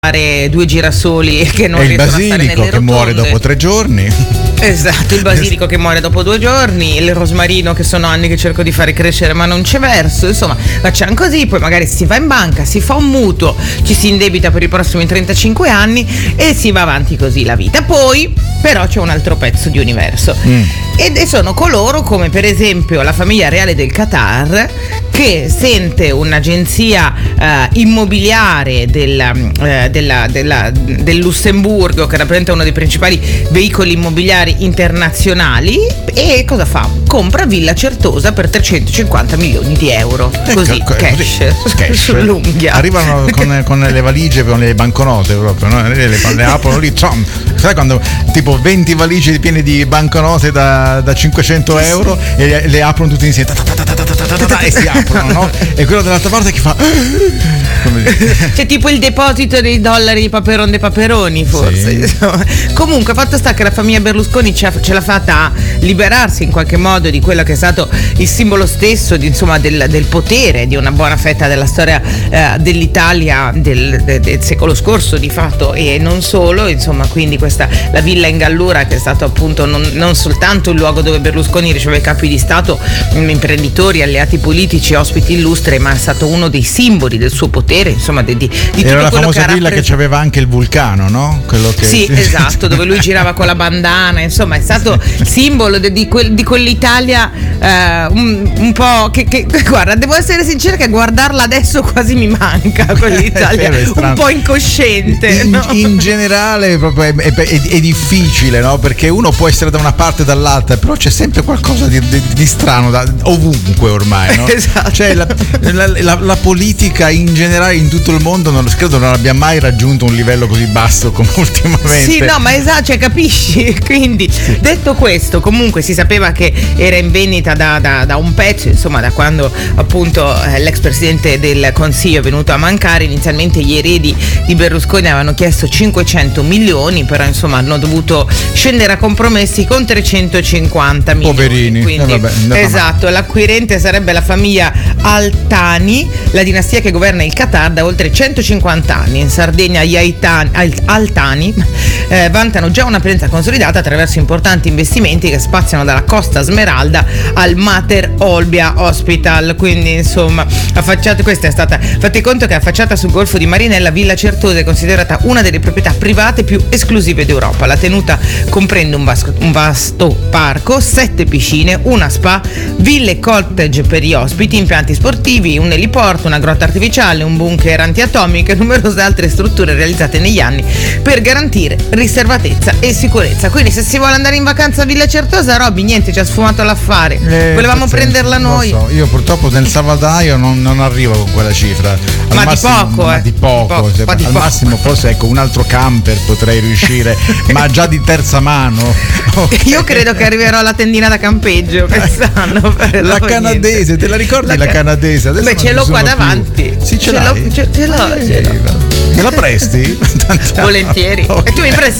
due girasoli che non e il riescono a stare nelle basilico che rotonde. muore dopo 3 giorni. Esatto, il basilico che muore dopo 2 giorni, il rosmarino che sono anni che cerco di fare crescere ma non c'è verso, insomma facciamo così, poi magari si va in banca, si fa un mutuo, ci si indebita per i prossimi 35 anni e si va avanti così la vita. Poi però c'è un altro pezzo di universo ed sono coloro come per esempio la famiglia reale del Qatar, che sente un'agenzia immobiliare del Lussemburgo, che rappresenta uno dei principali veicoli immobiliari internazionali, e cosa fa? Compra Villa Certosa per 350 milioni di euro, così cash sull'unghia. Arrivano con le valigie, con le banconote proprio, no? le aprono lì, sai quando tipo 20 valigie piene di banconote da 500 euro e le aprono tutte insieme e si aprono, no? E quello dall'altra parte che fa c'è tipo il deposito dei dollari di Paperon de Paperoni, forse. Sì. Comunque fatto sta che la famiglia Berlusconi ce l'ha fatta a liberarsi in qualche modo di quello che è stato il simbolo stesso del potere di una buona fetta della storia dell'Italia del secolo scorso di fatto, e non solo, insomma, quindi la villa in Gallura, che è stato appunto non soltanto il luogo dove Berlusconi riceve capi di Stato, imprenditori, alleati politici, ospiti illustri, ma è stato uno dei simboli del suo potere, insomma di era tutto la quello famosa villa che c'aveva anche il vulcano, no? Quello che sì, esatto, dove lui girava con la bandana, insomma è stato simbolo di quell'Italia un po' che guarda, devo essere sincera che guardarla adesso quasi mi manca, quell'Italia un po' incosciente, no? In generale proprio è difficile, no? Perché uno può essere da una parte e dall'altra, però c'è sempre qualcosa di strano ovunque ormai, no? Esatto. Cioè la politica in generale in tutto il mondo credo non abbia mai raggiunto un livello così basso come ultimamente. Sì, no, ma esatto, cioè capisci? Quindi detto questo, comunque si sapeva che era in vendita da un pezzo, insomma da quando appunto l'ex presidente del Consiglio è venuto a mancare. Inizialmente gli eredi di Berlusconi avevano chiesto 500 milioni, però insomma hanno dovuto scendere a compromessi con 350 milioni. Poverini. Quindi esatto, l'acquirente sarebbe la famiglia Altani, la dinastia che governa il Qatar da oltre 150 anni. In Sardegna gli Altani vantano già una presenza consolidata attraverso importanti investimenti che spaziano dalla Costa Smeralda al Mater Olbia Hospital. Quindi insomma questa è stata, fate conto che affacciata sul golfo di Marinella, Villa Certosa è considerata una delle proprietà private più esclusive d'Europa. La tenuta comprende un vasto parco, 7 piscine, una spa, ville e cottage per gli ospiti, impianti sportivi, un eliporto, una grotta artificiale, un bunker antiatomico e numerose altre strutture realizzate negli anni per garantire riservatezza e sicurezza. Quindi se si vuole andare in vacanza a Villa Certosa, Robby, niente, ci ha sfumato l'affare. Volevamo prenderla noi. So. Io purtroppo nel salvadaio non arrivo con quella cifra. Ma di poco. Al massimo forse ecco un altro camper potrei riuscire, ma già di terza mano. Io credo che arriverò alla tendina da campeggio quest'anno. La canadese, te la ricordi la canadese? Adesso beh, ce l'ho qua davanti. Sì, ce l'ho. Ce l'ho. Me la presti? Volentieri. E tu mi presti